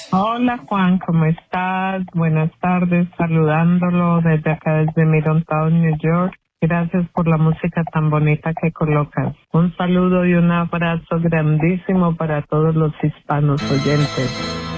Hola Juan, ¿cómo estás? Buenas tardes, saludándolo desde acá, desde Middletown, New York. Gracias por la música tan bonita que colocas. Un saludo y un abrazo grandísimo para todos los hispanos oyentes.